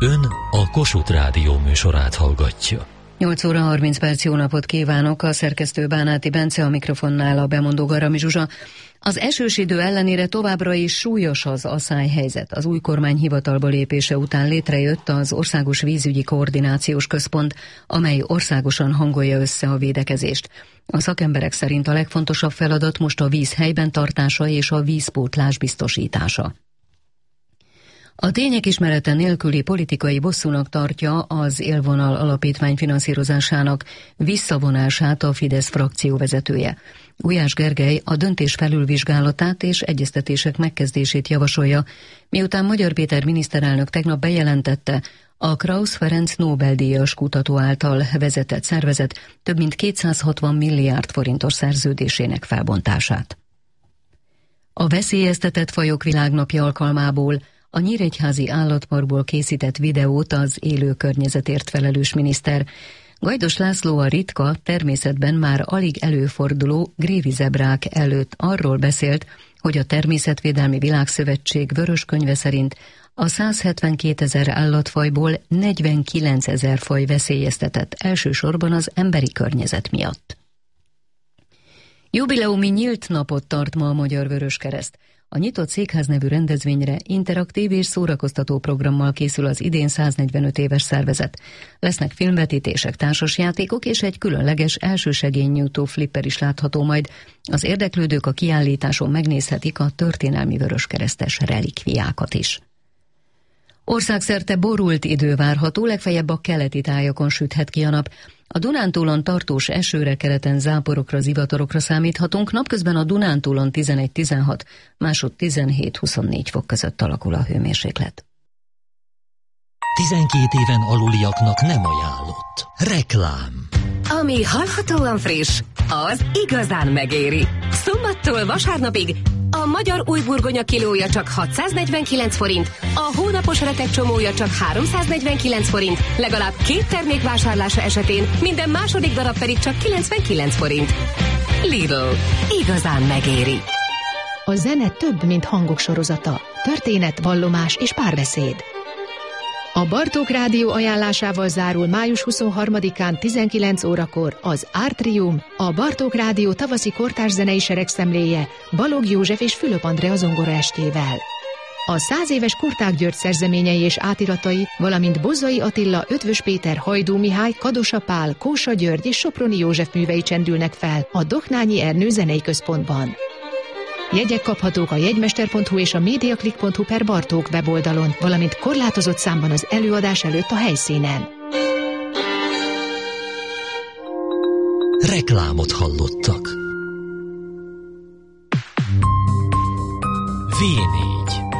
Ön a Kossuth Rádió műsorát hallgatja. 8 óra 30 perc, jó napot kívánok! A szerkesztő Bánáti Bence, a mikrofonnál a bemondó Garami Zsuzsa. Az esős idő ellenére továbbra is súlyos az aszályhelyzet. Az új kormány hivatalba lépése után létrejött az Országos Vízügyi Koordinációs Központ, amely országosan hangolja össze a védekezést. A szakemberek szerint a legfontosabb feladat most a víz helyben tartása és a vízpótlás biztosítása. A tények ismerete nélküli politikai bosszúnak tartja az Élvonal Alapítvány finanszírozásának visszavonását a Fidesz frakcióvezetője. Gulyás Gergely a döntés felülvizsgálatát és egyeztetések megkezdését javasolja, miután Magyar Péter miniszterelnök tegnap bejelentette, a Krausz Ferenc Nobel-díjas kutató által vezetett szervezet több mint 260 milliárd forintos szerződésének felbontását. A veszélyeztetett fajok világnapja alkalmából a Nyíregyházi állatparkból készített videót az élő környezetért felelős miniszter. Gajdos László a ritka, természetben már alig előforduló grévizebrák előtt arról beszélt, hogy a Természetvédelmi Világszövetség vörös könyve szerint a 172 000 állatfajból 49 000 faj veszélyeztetett, elsősorban az emberi környezet miatt. Jubileumi nyílt napot tart ma a Magyar Vöröskereszt. A Nyitott Székház nevű rendezvényre interaktív és szórakoztató programmal készül az idén 145 éves szervezet. Lesznek filmvetítések, társasjátékok és egy különleges elsősegélynyújtó flipper is látható majd. Az érdeklődők a kiállításon megnézhetik a történelmi vöröskeresztes relikviákat is. Országszerte borult idő várható, legfeljebb a keleti tájakon süthet ki a nap. A Dunántúlon tartós esőre, keleten záporokra, zivatarokra számíthatunk, napközben a Dunántúlon 11-16, másod 17-24 fok között alakul a hőmérséklet. 12 éven aluliaknak nem ajánlott. Reklám. Ami hallhatóan friss, az igazán megéri. Szombattól vasárnapig a magyar újburgonya kilója csak 649 forint, a hónapos retek csomója csak 349 forint, legalább 2 termék vásárlása esetén minden második darab pedig csak 99 forint. Lidl. Igazán megéri. A zene több, mint hangok sorozata. Történet, vallomás és párbeszéd. A Bartók Rádió ajánlásával zárul május 23-án 19 órakor az Artrium, a Bartók Rádió tavaszi kortárs zenei seregszemléje Balogh József és Fülöp Andrea zongoraestével. A 100 éves Kurták György szerzeményei és átiratai, valamint Bozzai Attila, Ötvös Péter, Hajdú Mihály, Kadosa Pál, Kósa György és Soproni József művei csendülnek fel a Doknányi Ernő Zenei Központban. Jegyek kaphatók a jegymester.hu és a mediaclick.hu/Bartók weboldalon, valamint korlátozott számban az előadás előtt a helyszínen. Reklámot hallottak. V4.